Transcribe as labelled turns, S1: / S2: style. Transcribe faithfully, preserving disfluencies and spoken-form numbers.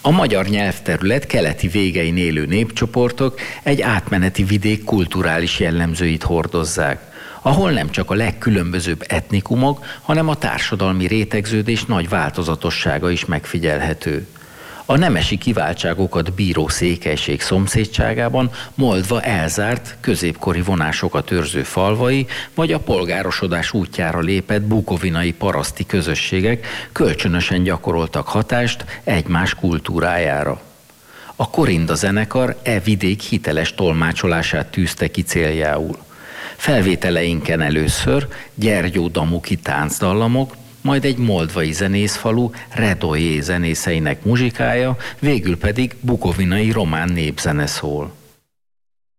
S1: A magyar nyelvterület keleti végein élő népcsoportok egy átmeneti vidék kulturális jellemzőit hordozzák, ahol nem csak a legkülönbözőbb etnikumok, hanem a társadalmi rétegződés nagy változatossága is megfigyelhető. A nemesi kiváltságokat bíró székelység szomszédságában Moldva elzárt, középkori vonásokat őrző falvai, vagy a polgárosodás útjára lépett bukovinai paraszti közösségek kölcsönösen gyakoroltak hatást egymás kultúrájára. A Korinda zenekar e vidék hiteles tolmácsolását tűzte ki céljául. Felvételeinken először Gyergyó Damuki táncdallamok, majd egy moldvai zenészfalu Redojé zenészeinek muzsikája, végül pedig bukovinai román népzene szól.